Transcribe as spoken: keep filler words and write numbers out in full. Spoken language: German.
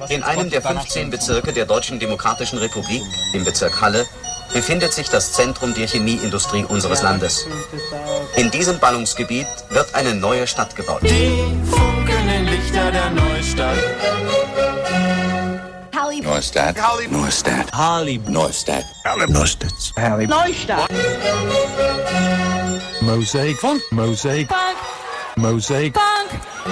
In einem der fünfzehn Bezirke der Deutschen Demokratischen Republik, im Bezirk Halle, befindet sich das Zentrum der Chemieindustrie unseres Landes. In diesem Ballungsgebiet wird eine neue Stadt gebaut. Die funkelnden Lichter der Neustadt. Neustadt. Neustadt. Harley. Neustadt. Neustadt. Harley. Neustadt. Mosaic. Funk. Mosaic. Funk. Mosaic. Funk.